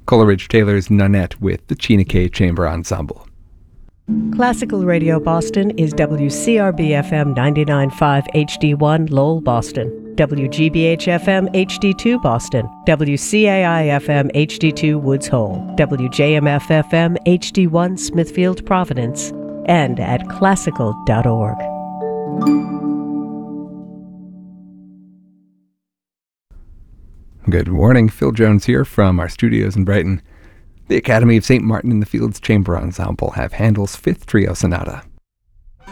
Coleridge Taylor's Nonette with the Chineke Chamber Ensemble. Classical Radio Boston is WCRB-FM 99.5 HD1 Lowell, Boston, WGBH-FM HD2 Boston, WCAI-FM HD2 Woods Hole, WJMF-FM HD1 Smithfield, Providence, and at classical.org. Good morning, Phil Jones here from our studios in Brighton. The Academy of St. Martin in the Fields Chamber Ensemble have Handel's Fifth Trio Sonata.